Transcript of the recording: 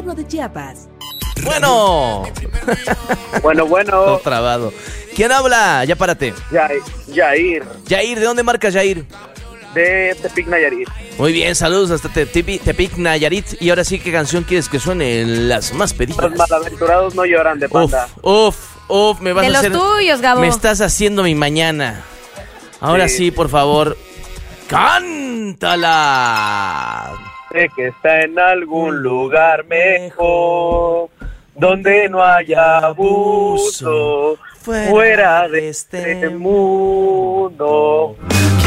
gobierno de Chiapas. Bueno. Bueno. Todo trabado. ¿Quién habla? Ya párate. Yair. Yair, ¿de dónde marcas, Yair? De Tepic, Nayarit. Muy bien, saludos hasta Tepic, Nayarit. Y ahora sí, ¿qué canción quieres que suene? Las más pedidas. Los malaventurados no lloran, de Panda. Me vas De a hacer... los tuyos, Gabo. Me estás haciendo mi mañana. Ahora sí, por favor, cántala. Sé que está en algún lugar mejor, donde no haya abuso, fuera de este mundo.